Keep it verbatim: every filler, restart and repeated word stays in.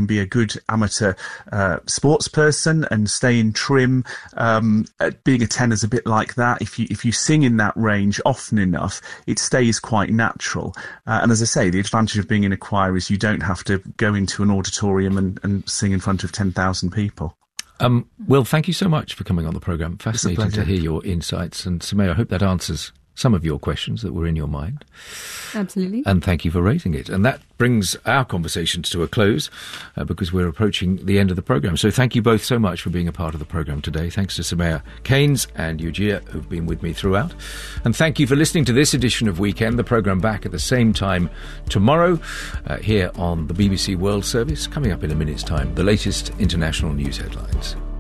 can be a good amateur uh, sports person and stay in trim. Um, being a tenor is a bit like that. If you if you sing in that range often enough, it stays quite natural. Uh, and as I say, the advantage of being in a choir is you don't have to go into an auditorium and, and sing in front of ten thousand people. Um, Will, thank you so much for coming on the programme. Fascinating to hear your insights. And Soumaya, I hope that answers some of your questions that were in your mind. Absolutely. And thank you for raising it. And that brings our conversations to a close uh, because we're approaching the end of the programme. So thank you both so much for being a part of the programme today. Thanks to Soumaya Keynes and Ugia, who've been with me throughout. And thank you for listening to this edition of Weekend, the programme back at the same time tomorrow uh, here on the B B C World Service. Coming up in a minute's time, the latest international news headlines.